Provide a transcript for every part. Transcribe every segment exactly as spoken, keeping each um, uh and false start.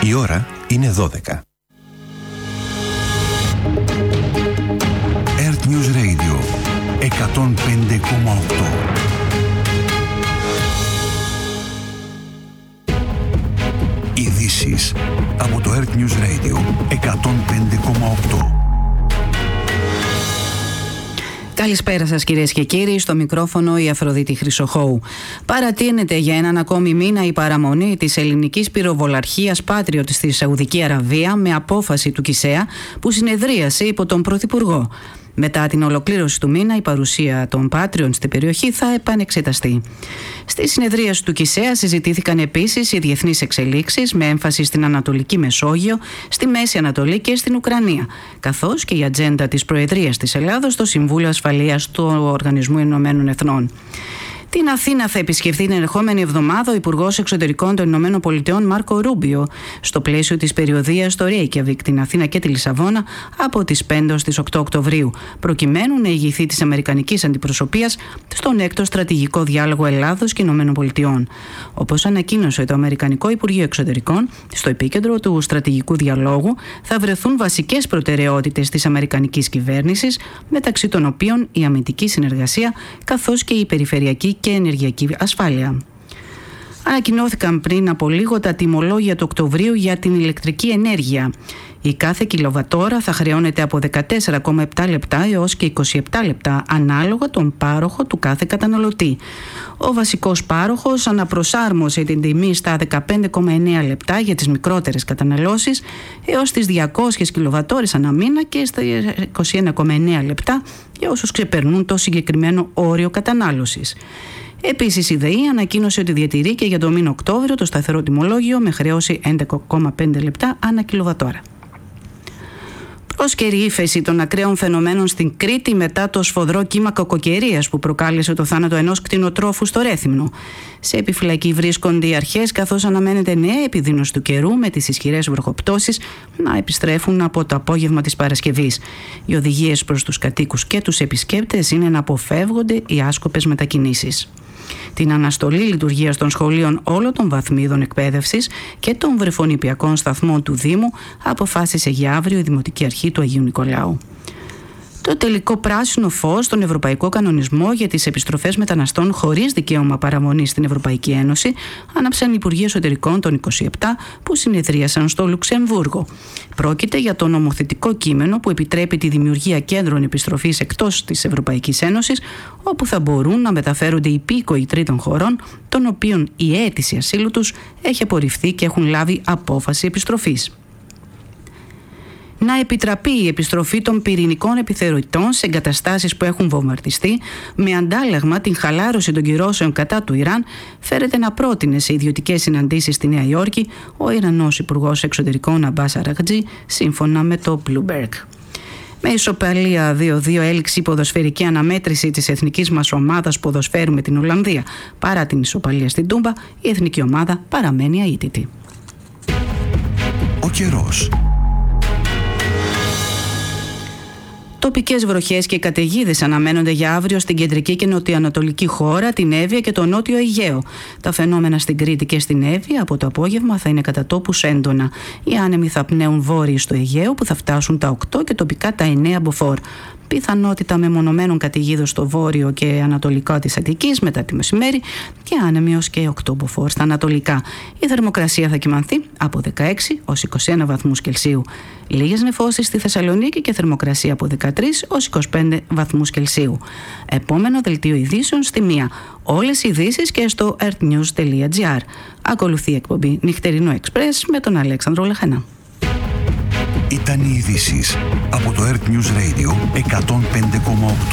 Η ώρα είναι δώδεκα. Earth News Radio εκατόν πέντε κόμμα οκτώ. Ειδήσεις από το Earth News Radio εκατόν πέντε κόμμα οκτώ. Καλησπέρα σας κυρίες και κύριοι, στο μικρόφωνο η Αφροδίτη Χρυσοχώου. Παρατείνεται για έναν ακόμη μήνα η παραμονή της ελληνικής πυροβολαρχίας Patriot στη Σαουδική Αραβία με απόφαση του ΚΙΣΕΑ που συνεδρίασε υπό τον Πρωθυπουργό. Μετά την ολοκλήρωση του μήνα, η παρουσία των Patriot στην περιοχή θα επανεξεταστεί. Στη συνεδρίαση του ΚΙΣΕΑ συζητήθηκαν επίσης οι διεθνείς εξελίξεις με έμφαση στην Ανατολική Μεσόγειο, στη Μέση Ανατολή και στην Ουκρανία, καθώς και η ατζέντα της Προεδρίας της Ελλάδος στο Συμβούλιο Ασφαλείας του Οργανισμού Ηνωμένων Εθνών. Την Αθήνα θα επισκεφθεί την ερχόμενη εβδομάδα ο Υπουργός Εξωτερικών των Ηνωμένων Πολιτειών Μάρκο Ρούμπιο στο πλαίσιο της περιοδείας στο Ρέικιαβικ, την Αθήνα και τη Λισαβόνα από τις πέντε ως τις οκτώ Οκτωβρίου, προκειμένου να ηγηθεί της Αμερικανικής Αντιπροσωπείας στον έκτο στρατηγικό διάλογο Ελλάδος και Ηνωμένων Πολιτειών. Όπως ανακοίνωσε το Αμερικανικό Υπουργείο Εξωτερικών, στο επίκεντρο του στρατηγικού διαλόγου θα βρεθούν βασικές προτεραιότητες της αμερικανικής κυβέρνησης, μεταξύ των οποίων η αμυντική συνεργασία καθώς και η περιφερειακή και ενεργειακή ασφάλεια. Ανακοινώθηκαν πριν από λίγο τα τιμολόγια του Οκτωβρίου για την ηλεκτρική ενέργεια. Η κάθε κιλοβατόρα θα χρεώνεται από δεκατέσσερα κόμμα επτά λεπτά έως και είκοσι επτά λεπτά ανάλογα τον πάροχο του κάθε καταναλωτή. Ο βασικός πάροχος αναπροσάρμοσε την τιμή στα δεκαπέντε κόμμα εννέα λεπτά για τις μικρότερες καταναλώσεις έως τις διακόσιες κιλοβατόρες ανά μήνα και στα είκοσι ένα κόμμα εννέα λεπτά για όσους ξεπερνούν το συγκεκριμένο όριο κατανάλωσης. Επίσης, η ΔΕΗ ανακοίνωσε ότι διατηρεί και για το μήνα Οκτώβριο το σταθερό τιμολόγιο με χρέωση έντεκα κόμμα πέντε λεπτά ανά κιλοβατόρα. Πρόσκαιρη ύφεση των ακραίων φαινομένων στην Κρήτη μετά το σφοδρό κύμα κακοκαιρίας που προκάλεσε το θάνατο ενός κτηνοτρόφου στο Ρέθυμνο. Σε επιφυλακή βρίσκονται οι αρχές, καθώς αναμένεται νέα επιδείνωση του καιρού με τις ισχυρές βροχοπτώσεις να επιστρέφουν από το απόγευμα της Παρασκευής. Οι οδηγίες προς τους κατοίκους και τους επισκέπτες είναι να αποφεύγονται οι άσκοπες μετακινήσεις. Την αναστολή λειτουργίας των σχολείων όλων των βαθμίδων εκπαίδευσης και των βρεφονηπιακών σταθμών του Δήμου αποφάσισε για αύριο η Δημοτική Αρχή του Αγίου Νικολάου. Το τελικό πράσινο φως στον Ευρωπαϊκό Κανονισμό για τις επιστροφές μεταναστών χωρίς δικαίωμα παραμονής στην Ευρωπαϊκή Ένωση άναψαν οι Υπουργοί Εσωτερικών των είκοσι επτά που συνεδρίασαν στο Λουξεμβούργο. Πρόκειται για το νομοθετικό κείμενο που επιτρέπει τη δημιουργία κέντρων επιστροφής εκτός της Ευρωπαϊκής Ένωσης, όπου θα μπορούν να μεταφέρονται υπήκοοι τρίτων χωρών, των οποίων η αίτηση ασύλου τους έχει απορριφθεί και έχουν λάβει απόφαση επιστροφής. Να επιτραπεί η επιστροφή των πυρηνικών επιθεωρητών σε εγκαταστάσεις που έχουν βομβαρδιστεί, με αντάλλαγμα την χαλάρωση των κυρώσεων κατά του Ιράν, φέρεται να πρότεινε σε ιδιωτικές συναντήσεις στη Νέα Υόρκη ο Ιρανός Υπουργός Εξωτερικών Αμπάς Αραγτζή, σύμφωνα με το Bloomberg. Με ισοπαλία δύο δύο έληξε η ποδοσφαιρική αναμέτρηση της εθνικής μας ομάδας ποδοσφαίρου με την Ολλανδία. Παρά την ισοπαλία στην Τούμπα, η εθνική ομάδα παραμένει αίτητη. Ο καιρός. Τοπικές βροχές και καταιγίδες αναμένονται για αύριο στην κεντρική και νοτιοανατολική χώρα, την Εύβοια και το νότιο Αιγαίο. Τα φαινόμενα στην Κρήτη και στην Εύβοια από το απόγευμα θα είναι κατά τόπους έντονα. Οι άνεμοι θα πνέουν βόρειοι στο Αιγαίο που θα φτάσουν τα οκτώ και τοπικά τα εννέα μποφόρ. Πιθανότητα μεμονωμένων καταιγίδων στο βόρειο και ανατολικό της Αττικής μετά τη μεσημέρι και άνεμοι ως και οκτώ μποφόρ στα ανατολικά. Η θερμοκρασία θα κυμανθεί από δεκαέξι ως είκοσι ένα βαθμούς Κελσίου. Λίγες νεφώσεις στη Θεσσαλονίκη και θερμοκρασία από δεκατρείς ως είκοσι πέντε βαθμούς Κελσίου. Επόμενο δελτίο ειδήσεων στη μία. Όλες οι ειδήσεις και στο earthnews τελεία gr. Ακολουθεί η εκπομπή Νυχτερινό Εξπρές με τον Αλέξανδρο Λαχανά. Ήταν οι ειδήσεις από το Earth News Radio εκατόν πέντε κόμμα οκτώ.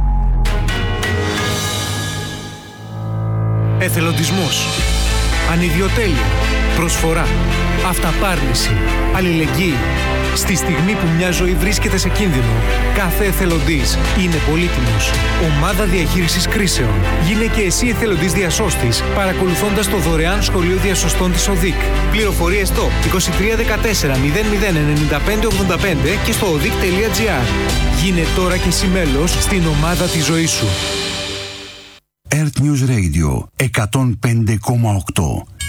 Εθελοντισμός, ανιδιοτέλεια, προσφορά, αυταπάρνηση, αλληλεγγύη. Στη στιγμή που μια ζωή βρίσκεται σε κίνδυνο, κάθε εθελοντής είναι πολύτιμος. Ομάδα Διαχείρισης Κρίσεων. Γίνε και εσύ εθελοντής διασώστης, παρακολουθώντας το δωρεάν σχολείο διασωστών της ΟΔΙΚ. Πληροφορίες στο είκοσι τρία δεκατέσσερα μηδέν μηδέν ενενήντα πέντε ογδόντα πέντε και στο οδικ τελεία gr. Γίνε τώρα και εσύ μέλος στην ομάδα της ζωής σου. Earth News Radio εκατόν πέντε κόμμα οκτώ.